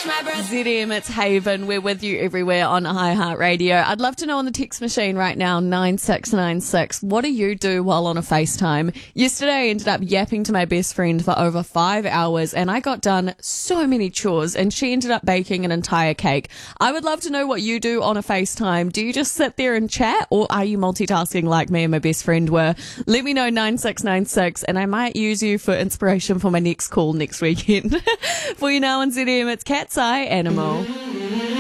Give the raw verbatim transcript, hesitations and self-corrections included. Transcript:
Z M, it's Haven. We're with you everywhere on iHeartRadio. I'd love to know on the text machine right now, nine six nine six, what do you do while on a FaceTime? Yesterday I ended up yapping to my best friend for over five hours and I got done so many chores and she ended up baking an entire cake. I would love to know what you do on a FaceTime. Do you just sit there and chat or are you multitasking like me and my best friend were? Let me know, nine six nine six, and I might use you for inspiration for my next call next weekend. For you now on Z M, it's Cat's Eye Animal.